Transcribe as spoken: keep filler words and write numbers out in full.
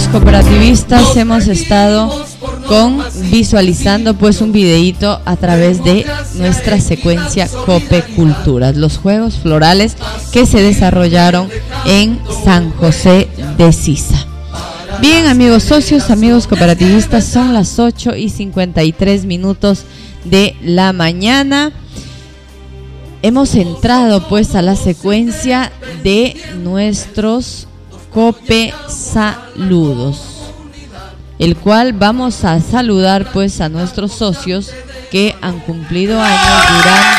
cooperativistas hemos estado con visualizando pues un videíto a través de nuestra secuencia Cope Culturas, los juegos florales que se desarrollaron en San José de Sisa. Bien, amigos socios, amigos cooperativistas, son las ocho y cincuenta y tres minutos de la mañana. Hemos entrado pues a la secuencia de nuestros Cope Saludos, el cual vamos a saludar pues a nuestros socios que han cumplido años durante